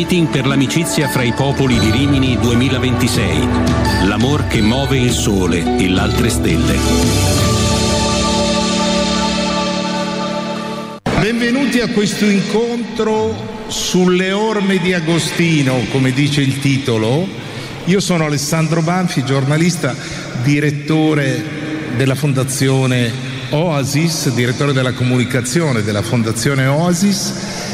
Meeting per l'amicizia fra i popoli di Rimini 2026. L'amor che muove il sole e l'altre stelle. Benvenuti a questo incontro sulle orme di Agostino, come dice il titolo. Io sono Alessandro Banfi, giornalista, direttore della Fondazione Oasis, direttore della comunicazione della Fondazione Oasis.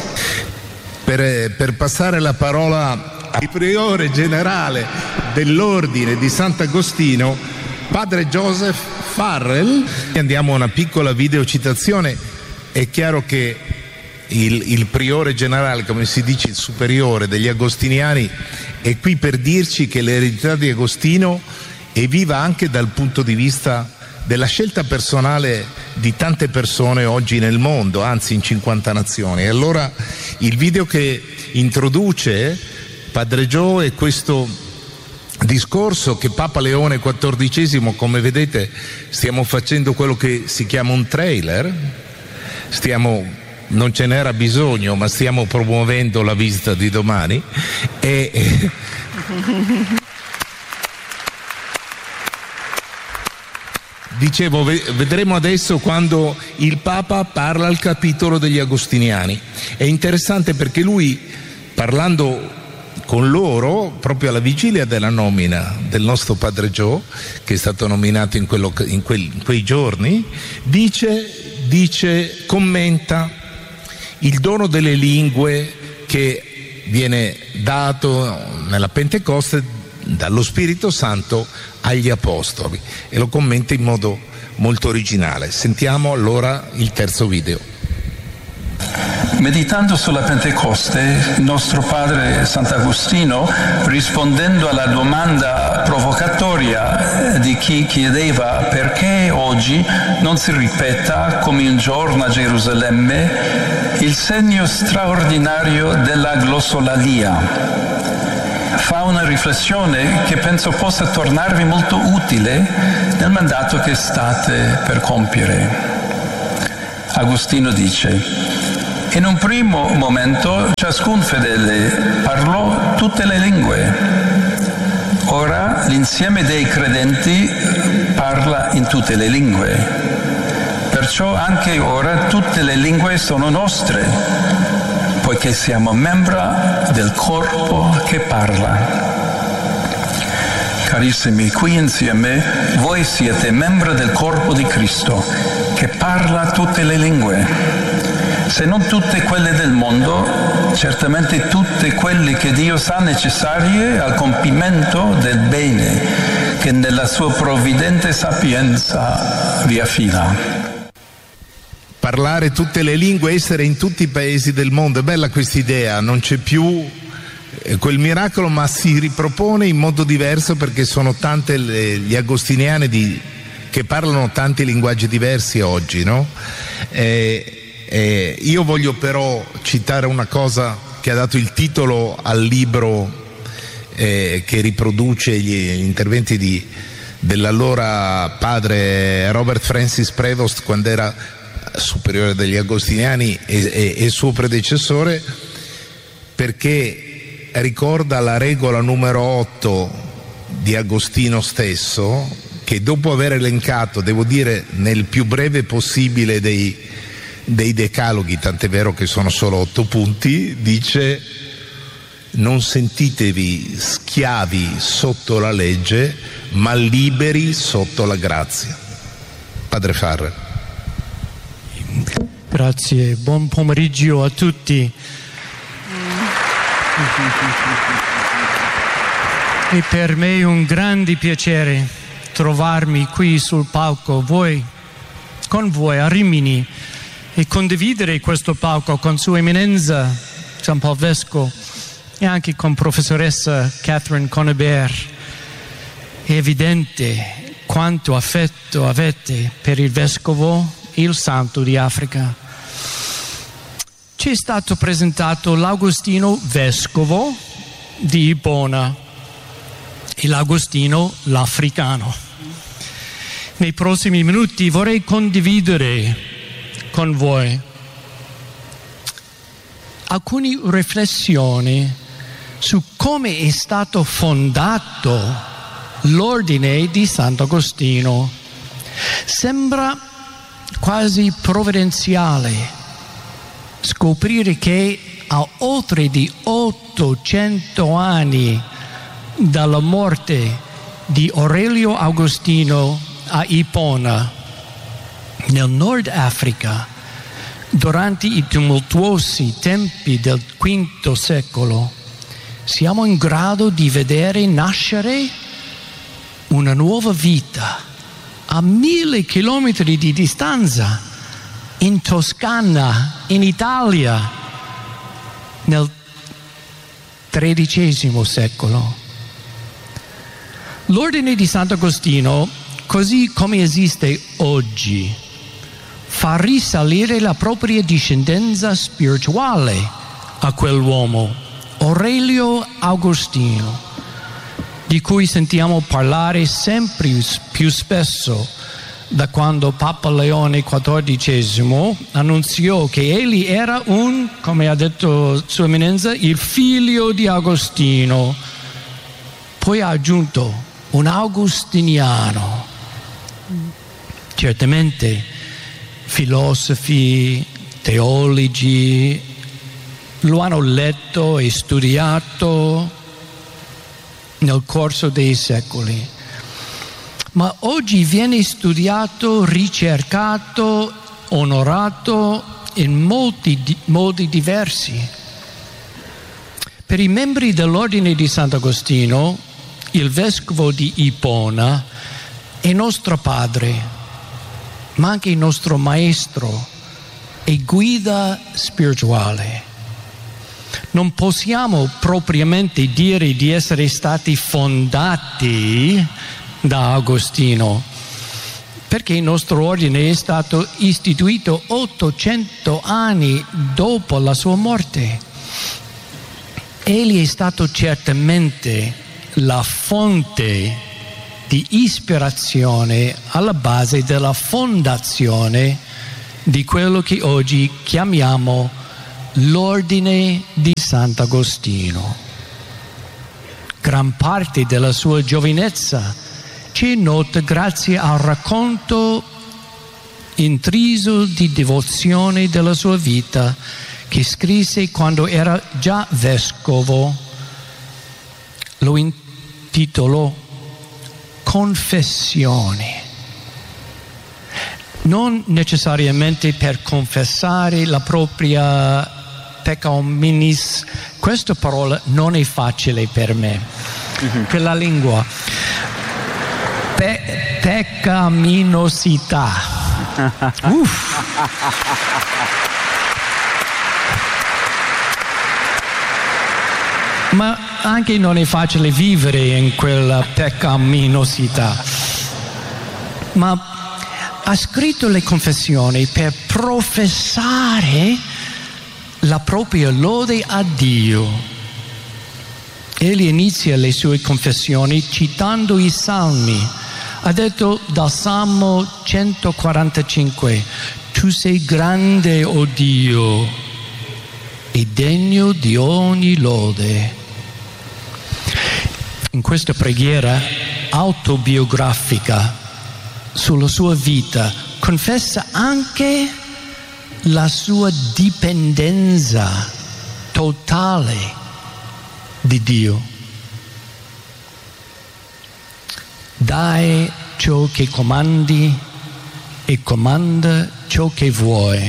Per passare la parola al priore generale dell'ordine di Sant'Agostino, padre Joseph Farrell. Andiamo a una piccola videocitazione. È chiaro che il priore generale, come si dice il superiore degli agostiniani, è qui per dirci che l'eredità di Agostino è viva anche dal punto di vista della scelta personale di tante persone oggi nel mondo, anzi in 50 nazioni. E allora il video che introduce padre Joe è questo discorso che Papa Leone XIV, come vedete stiamo facendo quello che si chiama un trailer, non ce n'era bisogno, ma stiamo promuovendo la visita di domani dicevo, vedremo adesso quando il Papa parla al capitolo degli agostiniani. È interessante perché lui, parlando con loro proprio alla vigilia della nomina del nostro padre Joe, che è stato nominato in quei giorni, commenta il dono delle lingue che viene dato nella Pentecoste dallo Spirito Santo agli Apostoli, e lo commenta in modo molto originale. Sentiamo allora il terzo video. Meditando sulla Pentecoste, il nostro padre Sant'Agostino, rispondendo alla domanda provocatoria di chi chiedeva perché oggi non si ripeta come un giorno a Gerusalemme il segno straordinario della glossolalia, fa una riflessione che penso possa tornarvi molto utile nel mandato che state per compiere. Agostino dice: in un primo momento ciascun fedele parlò tutte le lingue. Ora l'insieme dei credenti parla in tutte le lingue. Perciò anche ora tutte le lingue sono nostre, poiché siamo membra del corpo che parla. Carissimi, qui insieme voi siete membri del corpo di Cristo, che parla tutte le lingue. Se non tutte quelle del mondo, certamente tutte quelle che Dio sa necessarie al compimento del bene che nella sua provvidente sapienza vi affida. Parlare tutte le lingue, essere in tutti i paesi del mondo, è bella questa idea, non c'è più quel miracolo, ma si ripropone in modo diverso perché sono tante gli agostiniani che parlano tanti linguaggi diversi oggi, no? Io voglio però citare una cosa che ha dato il titolo al libro che riproduce gli interventi dell'allora padre Robert Francis Prevost quando era superiore degli agostiniani e suo predecessore, perché ricorda la regola numero 8 di Agostino stesso, che dopo aver elencato, devo dire nel più breve possibile dei decaloghi, tant'è vero che sono solo 8 punti, dice: non sentitevi schiavi sotto la legge, ma liberi sotto la grazia. Padre Farrell. Grazie, buon pomeriggio a tutti. E per me è un grande piacere trovarmi qui sul palco con voi a Rimini e condividere questo palco con Sua Eminenza Gian Paolo Vescovo e anche con professoressa Catherine Conebert. È evidente quanto affetto avete per il Vescovo, il Santo di Africa. Ci è stato presentato l'Agostino Vescovo di Ippona e l'Agostino l'Africano. Nei prossimi minuti vorrei condividere con voi alcune riflessioni su come è stato fondato l'ordine di Sant'Agostino. Sembra quasi provvidenziale scoprire che a oltre di 800 anni dalla morte di Aurelio Agostino a Ipona, nel Nord Africa, durante i tumultuosi tempi del V secolo, siamo in grado di vedere nascere una nuova vita a 1000 chilometri di distanza in Toscana, in Italia, nel XIII secolo. L'ordine di Sant'Agostino, così come esiste oggi, fa risalire la propria discendenza spirituale a quell'uomo, Aurelio Agostino, di cui sentiamo parlare sempre più spesso da quando Papa Leone XIV annunziò che egli era come ha detto Sua Eminenza, il figlio di Agostino. Poi ha aggiunto un agostiniano. Certamente filosofi, teologi lo hanno letto e studiato nel corso dei secoli, ma oggi viene studiato, ricercato, onorato in molti modi diversi. Per i membri dell'ordine di Sant'Agostino, il vescovo di Ipona è nostro padre, ma anche il nostro maestro e guida spirituale. Non possiamo propriamente dire di essere stati fondati da Agostino, perché il nostro ordine è stato istituito 800 anni dopo la sua morte. Egli è stato certamente la fonte di ispirazione alla base della fondazione di quello che oggi chiamiamo l'ordine di Sant'Agostino. Gran parte della sua giovinezza ci è nota grazie al racconto intriso di devozione della sua vita che scrisse quando era già vescovo. Lo intitolò Confessioni. Non necessariamente per confessare la propria peccaominis, questa parola non è facile per me, per la lingua. Peccaminosità. Ma anche non è facile vivere in quella peccaminosità. Ma ha scritto le confessioni per professare la propria lode a Dio. Egli inizia le sue confessioni citando i salmi. Ha detto dal Salmo 145: Tu sei grande, o Dio, e degno di ogni lode. In questa preghiera autobiografica sulla sua vita confessa anche la sua dipendenza totale di Dio. Dai ciò che comandi e comanda ciò che vuoi.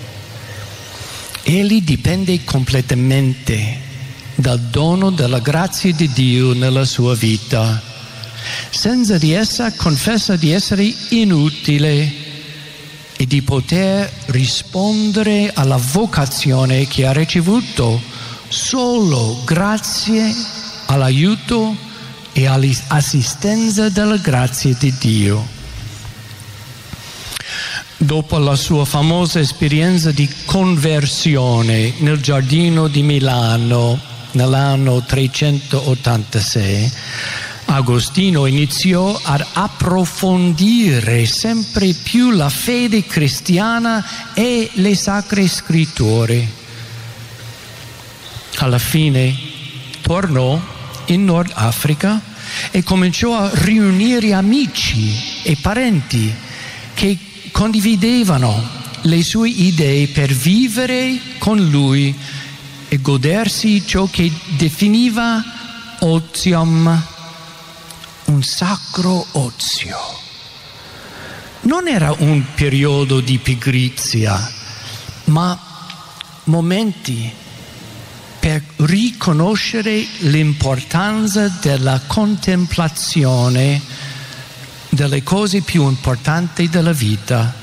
Egli dipende completamente dal dono della grazia di Dio nella sua vita. Senza di essa confessa di essere inutile e di poter rispondere alla vocazione che ha ricevuto solo grazie all'aiuto e all'assistenza della grazia di Dio. Dopo la sua famosa esperienza di conversione nel giardino di Milano nell'anno 386, Agostino iniziò ad approfondire sempre più la fede cristiana e le sacre scritture. Alla fine tornò in Nord Africa e cominciò a riunire amici e parenti che condividevano le sue idee per vivere con lui e godersi ciò che definiva otium, un sacro ozio. Non era un periodo di pigrizia, ma momenti per riconoscere l'importanza della contemplazione delle cose più importanti della vita.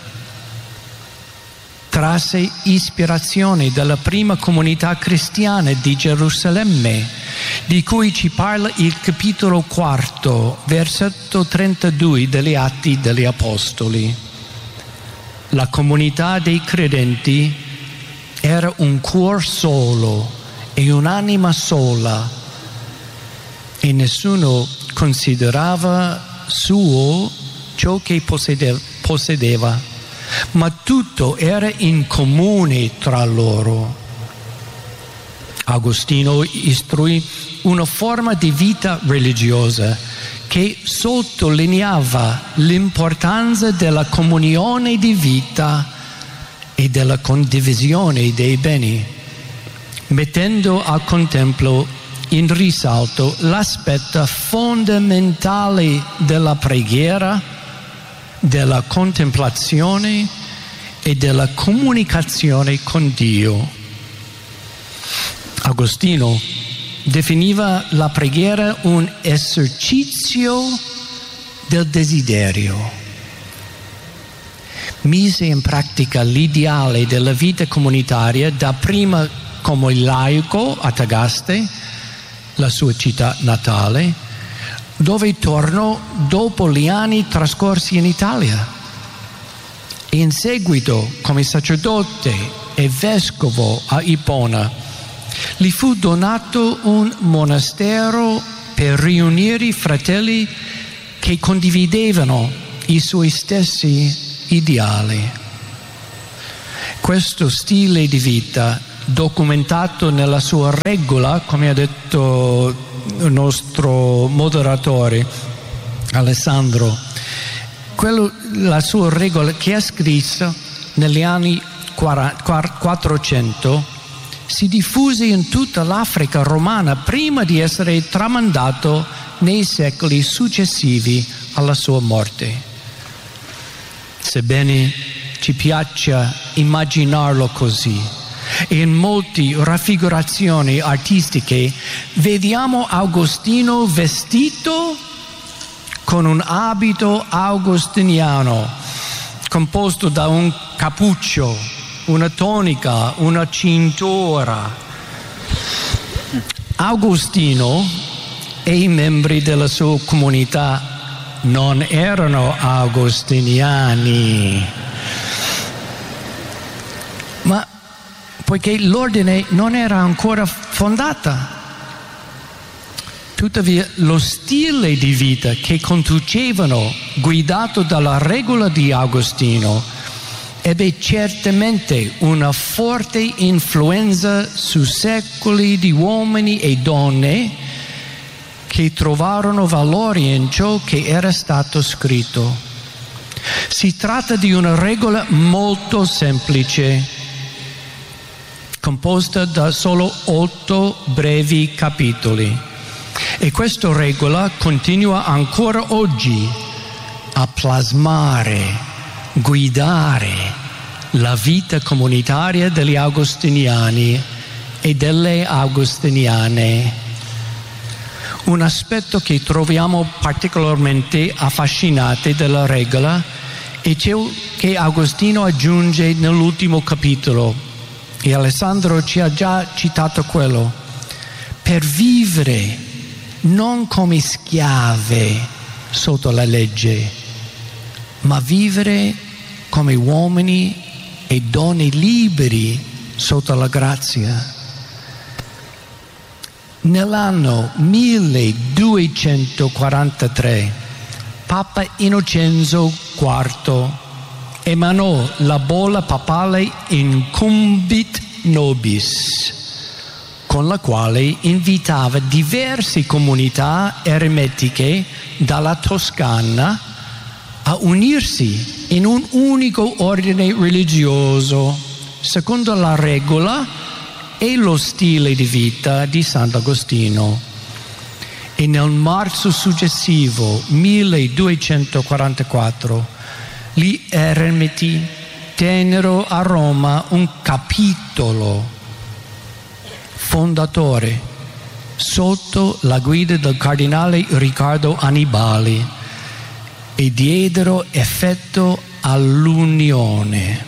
Trasse ispirazione dalla prima comunità cristiana di Gerusalemme, di cui ci parla il capitolo 4, versetto 32 degli Atti degli Apostoli. La comunità dei credenti era un cuor solo e un'anima sola, e nessuno considerava suo ciò che possedeva, ma tutto era in comune tra loro. Agostino istruì una forma di vita religiosa che sottolineava l'importanza della comunione di vita e della condivisione dei beni, mettendo al contemplo in risalto l'aspetto fondamentale della preghiera, della contemplazione e della comunicazione con Dio. Agostino definiva la preghiera un esercizio del desiderio. Mise in pratica l'ideale della vita comunitaria dapprima come laico a Tagaste, la sua città natale, dove tornò dopo gli anni trascorsi in Italia, e in seguito come sacerdote e vescovo a Ipona. Gli fu donato un monastero per riunire i fratelli che condividevano i suoi stessi ideali. Questo stile di vita, documentato nella sua regola, come ha detto il nostro moderatore Alessandro, la sua regola che ha scritto negli anni 400, si diffuse in tutta l'Africa romana prima di essere tramandato nei secoli successivi alla sua morte. Sebbene ci piaccia immaginarlo così, e in molte raffigurazioni artistiche vediamo Agostino vestito con un abito augustiniano composto da un cappuccio, una tonica, una cintura. Agostino e i membri della sua comunità non erano agostiniani, ma poiché l'ordine non era ancora fondata. Tuttavia lo stile di vita che conducevano, guidato dalla regola di Agostino, ebbe certamente una forte influenza su secoli di uomini e donne che trovarono valore in ciò che era stato scritto. Si tratta di una regola molto semplice, composta da solo 8 brevi capitoli. E questa regola continua ancora oggi a plasmare, guidare la vita comunitaria degli agostiniani e delle agostiniane. Un aspetto che troviamo particolarmente affascinante della regola è ciò che Agostino aggiunge nell'ultimo capitolo, e Alessandro ci ha già citato quello: per vivere non come schiave sotto la legge, ma vivere come uomini e donne liberi sotto la grazia. Nell'anno 1243 Papa Innocenzo IV emanò la bolla papale Incumbit Nobis, con la quale invitava diverse comunità eremetiche dalla Toscana a unirsi in un unico ordine religioso, secondo la regola e lo stile di vita di Sant'Agostino. E nel marzo successivo, 1244, gli eremiti tennero a Roma un capitolo fondatore sotto la guida del cardinale Riccardo Annibali e diedero effetto all'unione.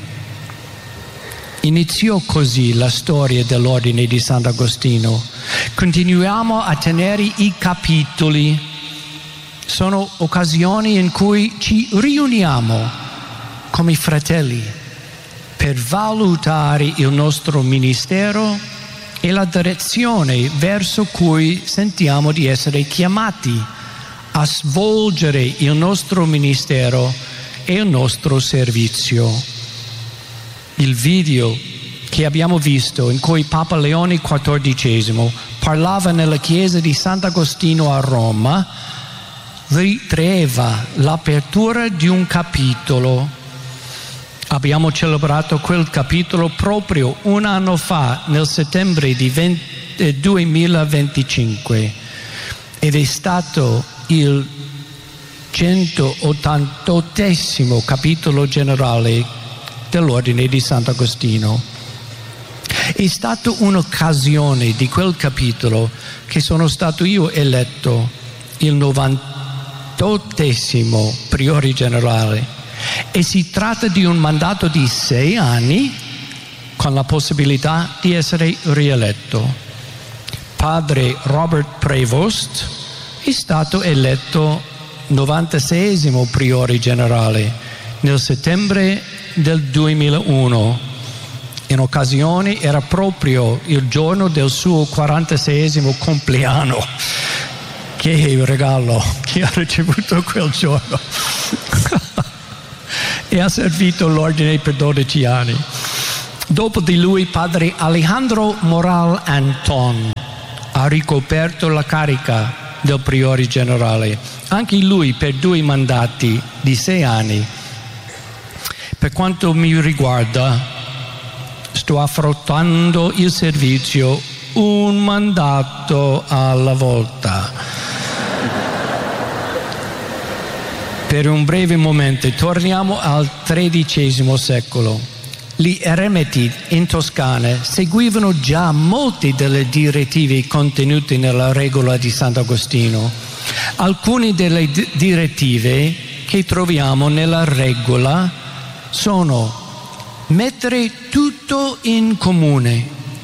Iniziò così la storia dell'ordine di Sant'Agostino. Continuiamo a tenere i capitoli. Sono occasioni in cui ci riuniamo come fratelli per valutare il nostro ministero e la direzione verso cui sentiamo di essere chiamati a svolgere il nostro ministero e il nostro servizio. Il video che abbiamo visto in cui Papa Leone XIV parlava nella chiesa di Sant'Agostino a Roma ritraeva l'apertura di un capitolo. Abbiamo celebrato quel capitolo proprio un anno fa, nel settembre di 2025, ed è stato il 188° capitolo generale dell'ordine di Sant'Agostino. È stata un'occasione di quel capitolo che sono stato io eletto il 98° priore generale. E si tratta di un mandato di 6 anni con la possibilità di essere rieletto. Padre Robert Prevost è stato eletto 96° priore generale nel settembre del 2001. In occasione era proprio il giorno del suo 46° compleanno. Che regalo che ha ricevuto quel giorno! E ha servito l'ordine per 12 anni. Dopo di lui padre Alejandro Moral Anton ha ricoperto la carica del priore generale, anche lui per 2 mandati di 6 anni. Per quanto mi riguarda, sto affrontando il servizio un mandato alla volta. Per un breve momento torniamo al XIII secolo. Gli eremiti in Toscana seguivano già molte delle direttive contenute nella regola di Sant'Agostino. Alcune delle direttive che troviamo nella regola sono mettere tutto in comune,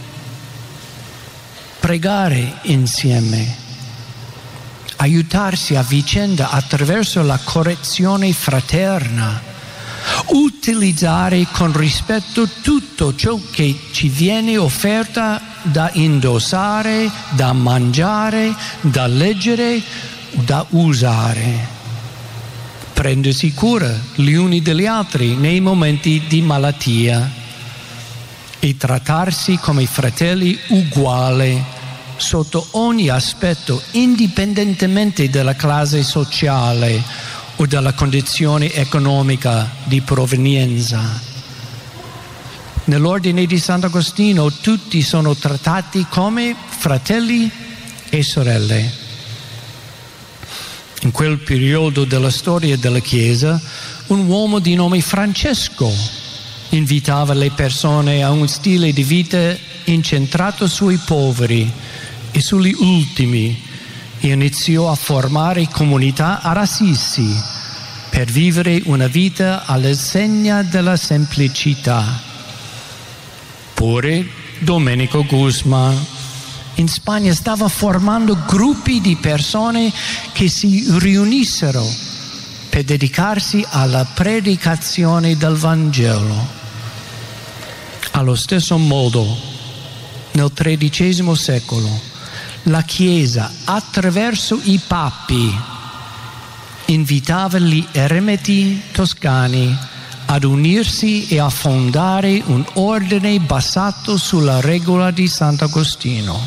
pregare insieme, aiutarsi a vicenda attraverso la correzione fraterna, utilizzare con rispetto tutto ciò che ci viene offerta da indossare, da mangiare, da leggere, da usare, prendersi cura gli uni degli altri nei momenti di malattia e trattarsi come fratelli uguali sotto ogni aspetto, indipendentemente dalla classe sociale o dalla condizione economica di provenienza. Nell'ordine di Sant'Agostino tutti sono trattati come fratelli e sorelle. In quel periodo della storia della Chiesa, un uomo di nome Francesco invitava le persone a un stile di vita incentrato sui poveri e sugli ultimi, e iniziò a formare comunità ad Assisi per vivere una vita all'insegna della semplicità. Pure Domenico Guzman in Spagna stava formando gruppi di persone che si riunissero per dedicarsi alla predicazione del Vangelo. Allo stesso modo, nel XIII secolo, la Chiesa, attraverso i papi, invitava gli eremiti toscani ad unirsi e a fondare un ordine basato sulla regola di Sant'Agostino.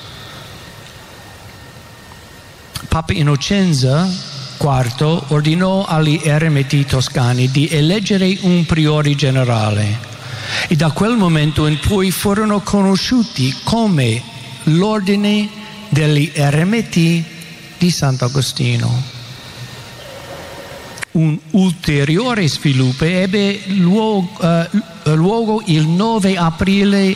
Papa Innocenzo IV ordinò agli eremiti toscani di eleggere un priore generale e da quel momento in poi furono conosciuti come l'ordine degli eremiti di Sant'Agostino. Un ulteriore sviluppo ebbe luogo il 9 aprile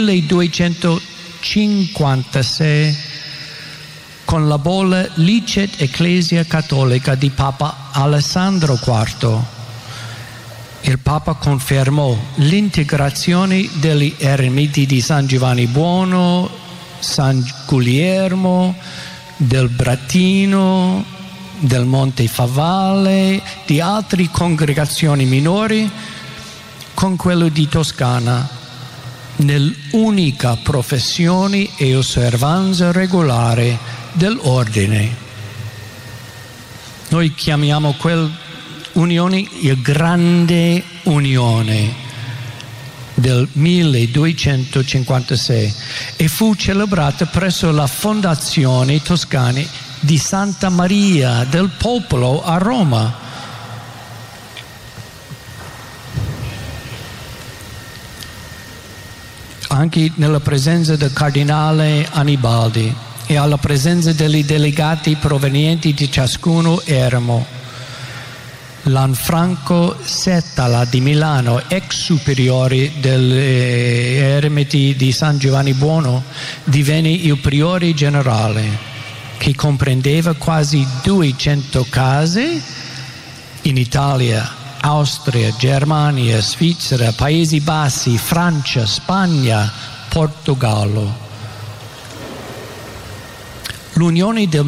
1256 con la bolla Licet Ecclesia Cattolica di Papa Alessandro IV. Il Papa confermò l'integrazione degli eremiti di San Giovanni Buono, San Guglielmo, del Bratino, del Montefalle, di altre congregazioni minori con quello di Toscana, nell'unica professione e osservanza regolare dell'ordine. Noi chiamiamo quell'unione il Grande Unione del 1256 e fu celebrata presso la Fondazione Toscana di Santa Maria del Popolo a Roma. Anche nella presenza del cardinale Anibaldi e alla presenza dei delegati provenienti di ciascuno eremo Lanfranco Settala di Milano, ex superiore degli eremiti di San Giovanni Buono, divenne il priore generale, che comprendeva quasi 200 case in Italia, Austria, Germania, Svizzera, Paesi Bassi, Francia, Spagna, Portogallo. L'unione del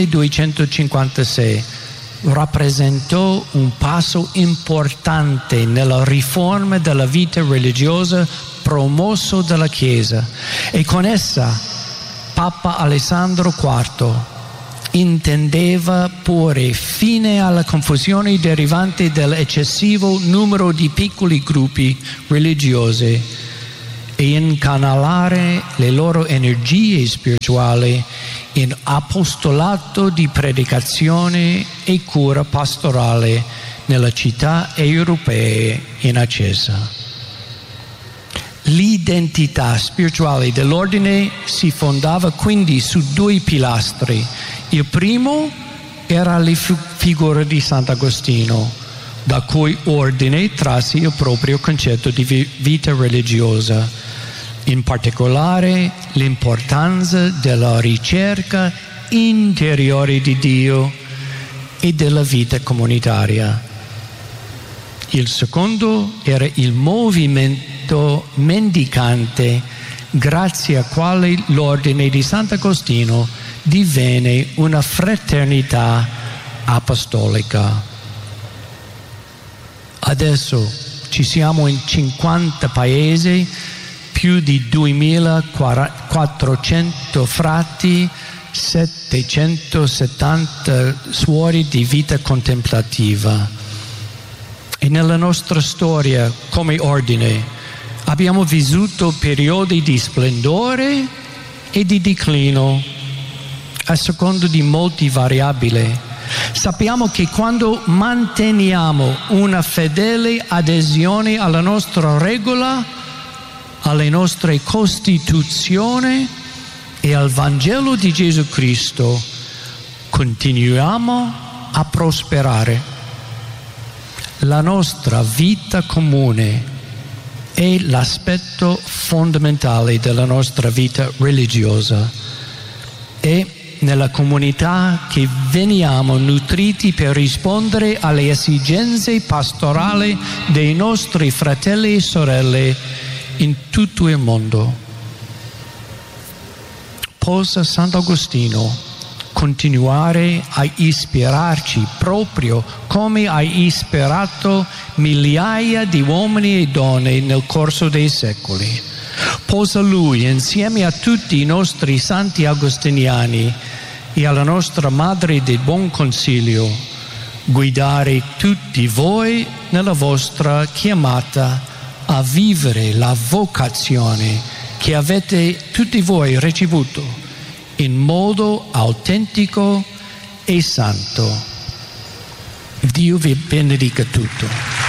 1256 rappresentò un passo importante nella riforma della vita religiosa promosso dalla Chiesa e con essa Papa Alessandro IV intendeva porre fine alla confusione derivante dall'eccessivo numero di piccoli gruppi religiosi e incanalare le loro energie spirituali in apostolato di predicazione e cura pastorale nelle città europee in ascesa. L'identità spirituale dell'ordine si fondava quindi su due pilastri. Il primo era la figura di Sant'Agostino, da cui ordine trasse il proprio concetto di vita religiosa, in particolare l'importanza della ricerca interiore di Dio e della vita comunitaria. Il secondo era il movimento mendicante, grazie al quale l'ordine di Sant'Agostino divenne una fraternità apostolica. Adesso ci siamo in 50 paesi, più di 2400 frati, 770 suore di vita contemplativa. E nella nostra storia come ordine abbiamo vissuto periodi di splendore e di declino, a seconda di molti variabili. Sappiamo che quando manteniamo una fedele adesione alla nostra regola, alle nostre costituzioni e al Vangelo di Gesù Cristo, continuiamo a prosperare. La nostra vita comune è l'aspetto fondamentale della nostra vita religiosa. È nella comunità che veniamo nutriti per rispondere alle esigenze pastorali dei nostri fratelli e sorelle in tutto il mondo. Possa Sant'Agostino continuare a ispirarci proprio come ha ispirato migliaia di uomini e donne nel corso dei secoli. Possa Lui, insieme a tutti i nostri santi agostiniani e alla nostra Madre del Buon Consiglio, guidare tutti voi nella vostra chiamata a vivere la vocazione che avete tutti voi ricevuto in modo autentico e santo. Dio vi benedica tutto.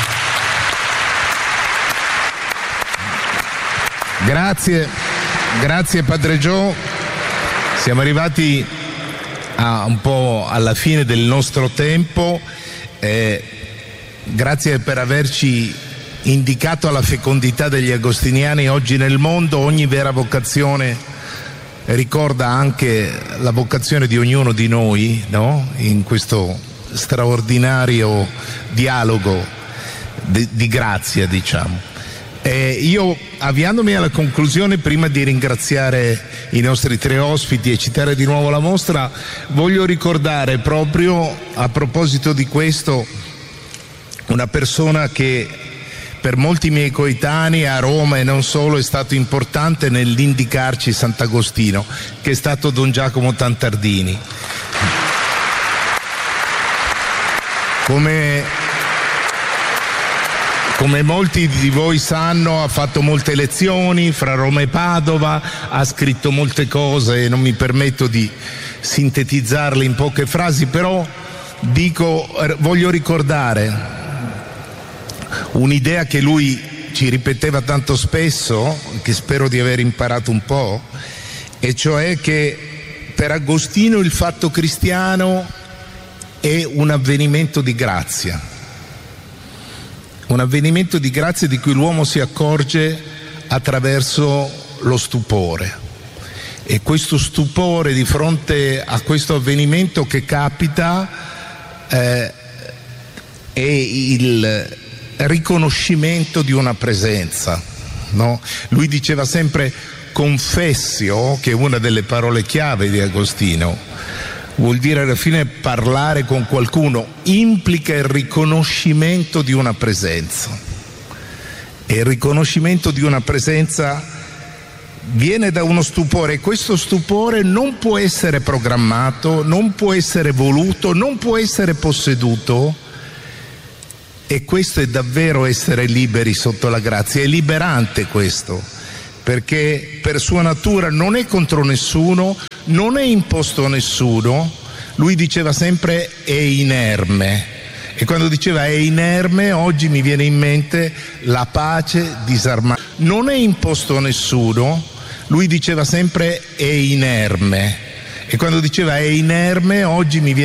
Grazie Padre Gio. Siamo arrivati un po' alla fine del nostro tempo. Grazie per averci indicato la fecondità degli agostiniani oggi nel mondo. Ogni vera vocazione ricorda anche la vocazione di ognuno di noi, no? In questo straordinario dialogo di grazia, diciamo. Io, avviandomi alla conclusione, prima di ringraziare i nostri tre ospiti e citare di nuovo la mostra, voglio ricordare proprio a proposito di questo una persona che per molti miei coetanei a Roma e non solo è stato importante nell'indicarci Sant'Agostino, che è stato Don Giacomo Tantardini. Come molti di voi sanno, ha fatto molte lezioni fra Roma e Padova, ha scritto molte cose e non mi permetto di sintetizzarle in poche frasi, però voglio ricordare un'idea che lui ci ripeteva tanto spesso, che spero di aver imparato un po', e cioè che per Agostino il fatto cristiano è un avvenimento di grazia. Un avvenimento di grazia di cui l'uomo si accorge attraverso lo stupore. E questo stupore di fronte a questo avvenimento che capita è il riconoscimento di una presenza, no? Lui diceva sempre confessio, che è una delle parole chiave di Agostino. Vuol dire alla fine parlare con qualcuno, implica il riconoscimento di una presenza. E il riconoscimento di una presenza viene da uno stupore, e questo stupore non può essere programmato, non può essere voluto, non può essere posseduto, e questo è davvero essere liberi sotto la grazia. È liberante questo, perché per sua natura non è contro nessuno, non è imposto a nessuno. Lui diceva sempre è inerme, e quando diceva è inerme oggi mi viene in mente la pace disarmata. Non è imposto a nessuno, lui diceva sempre è inerme, e quando diceva è inerme oggi mi viene